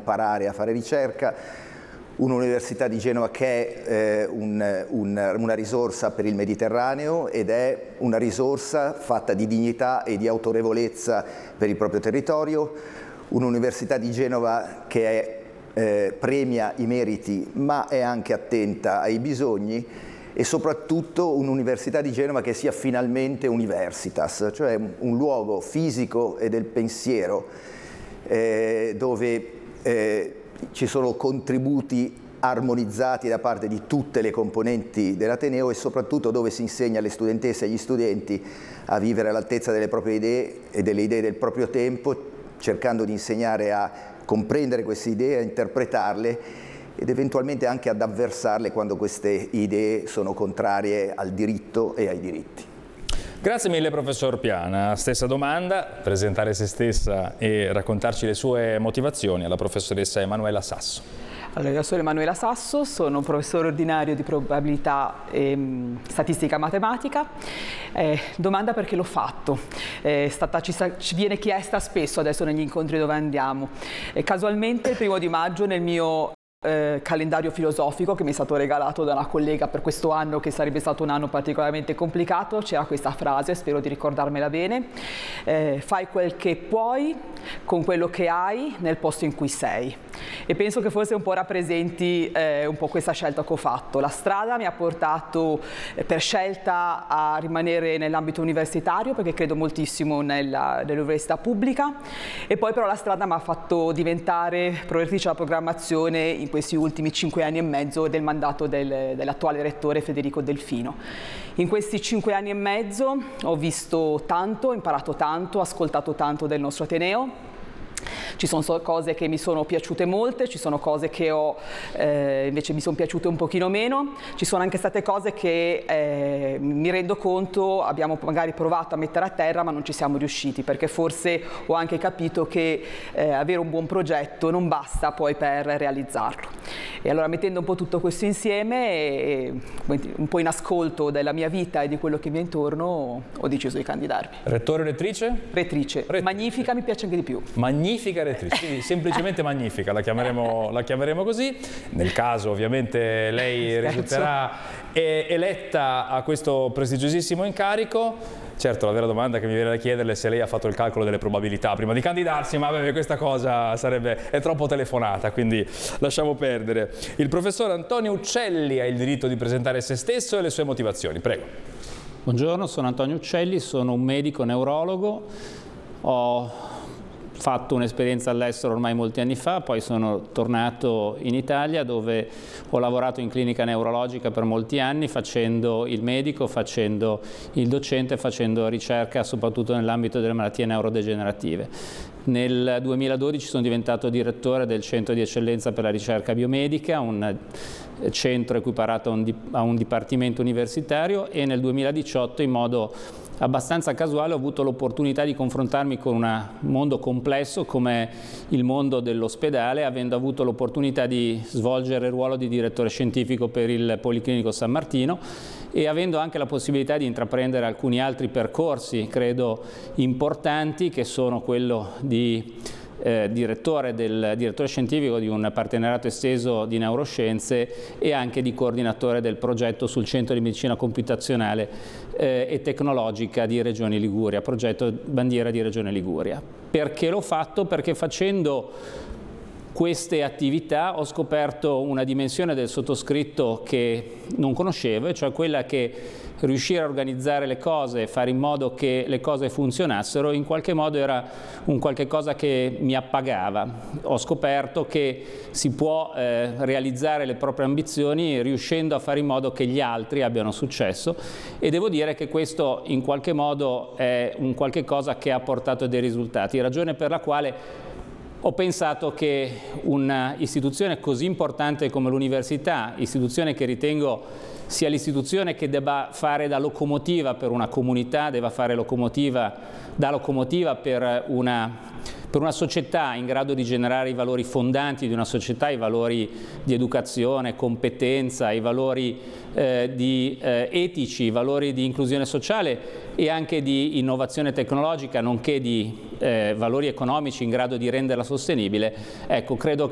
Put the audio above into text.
imparare a fare ricerca, un'università di Genova che è una risorsa per il Mediterraneo ed è una risorsa fatta di dignità e di autorevolezza per il proprio territorio, un'università di Genova che premia i meriti ma è anche attenta ai bisogni, e soprattutto un'università di Genova che sia finalmente universitas, cioè un luogo fisico e del pensiero dove ci sono contributi armonizzati da parte di tutte le componenti dell'Ateneo e soprattutto dove si insegna alle studentesse e agli studenti a vivere all'altezza delle proprie idee e delle idee del proprio tempo, cercando di insegnare a comprendere queste idee, a interpretarle ed eventualmente anche ad avversarle quando queste idee sono contrarie al diritto e ai diritti. Grazie mille professor Piana. Stessa domanda, presentare se stessa e raccontarci le sue motivazioni alla professoressa Emanuela Sasso. Allora, io sono Emanuela Sasso, sono professore ordinario di probabilità e statistica matematica. Domanda perché l'ho fatto. Ci viene chiesta spesso adesso negli incontri dove andiamo. Casualmente il 1° di maggio nel mio calendario filosofico che mi è stato regalato da una collega per questo anno, che sarebbe stato un anno particolarmente complicato, c'era questa frase, spero di ricordarmela bene: fai quel che puoi con quello che hai nel posto in cui sei. E penso che forse un po' rappresenti un po' questa scelta che ho fatto. La strada mi ha portato per scelta a rimanere nell'ambito universitario, perché credo moltissimo nell'università pubblica, e poi però la strada mi ha fatto diventare prorettrice della programmazione in questi ultimi 5 anni e mezzo del mandato dell'attuale rettore Federico Delfino. In questi 5 anni e mezzo ho visto tanto, ho imparato tanto, ho ascoltato tanto del nostro Ateneo. Ci sono cose che mi sono piaciute molte, ci sono cose che invece mi sono piaciute un pochino meno, ci sono anche state cose che mi rendo conto abbiamo magari provato a mettere a terra ma non ci siamo riusciti, perché forse ho anche capito che avere un buon progetto non basta poi per realizzarlo. E allora, mettendo un po' tutto questo insieme e un po' in ascolto della mia vita e di quello che mi è intorno, ho deciso di candidarmi. Rettore o rettrice? Rettrice. Magnifica, mi piace anche di più. Magnifica rettrice, quindi semplicemente magnifica, la chiameremo così. Nel caso ovviamente lei risulterà eletta a questo prestigiosissimo incarico. Certo, la vera domanda che mi viene da chiederle è se lei ha fatto il calcolo delle probabilità prima di candidarsi, ma questa cosa è troppo telefonata, quindi lasciamo perdere. Il professor Antonio Uccelli ha il diritto di presentare se stesso e le sue motivazioni. Prego. Buongiorno, sono Antonio Uccelli, sono un medico neurologo. Ho fatto un'esperienza all'estero ormai molti anni fa, poi sono tornato in Italia dove ho lavorato in clinica neurologica per molti anni facendo il medico, facendo il docente, facendo ricerca soprattutto nell'ambito delle malattie neurodegenerative. Nel 2012 sono diventato direttore del Centro di Eccellenza per la Ricerca Biomedica, un centro equiparato a un dipartimento universitario, e nel 2018 in modo abbastanza casuale ho avuto l'opportunità di confrontarmi con un mondo complesso come il mondo dell'ospedale, avendo avuto l'opportunità di svolgere il ruolo di direttore scientifico per il Policlinico San Martino e avendo anche la possibilità di intraprendere alcuni altri percorsi, credo importanti, che sono quello di direttore scientifico di un partenariato esteso di neuroscienze e anche di coordinatore del progetto sul Centro di Medicina Computazionale e Tecnologica di Regione Liguria, progetto bandiera di Regione Liguria. Perché l'ho fatto? Perché facendo queste attività ho scoperto una dimensione del sottoscritto che non conoscevo, e cioè quella che riuscire a organizzare le cose, fare in modo che le cose funzionassero, in qualche modo era un qualche cosa che mi appagava. Ho scoperto che si può realizzare le proprie ambizioni riuscendo a fare in modo che gli altri abbiano successo, e devo dire che questo in qualche modo è un qualche cosa che ha portato dei risultati, ragione per la quale ho pensato che un'istituzione così importante come l'università, istituzione che ritengo sia l'istituzione che debba fare da locomotiva per una comunità, debba fare da locomotiva per una società in grado di generare i valori fondanti di una società, i valori di educazione, competenza, i valori etici, i valori di inclusione sociale e anche di innovazione tecnologica, nonché di valori economici in grado di renderla sostenibile. Ecco, credo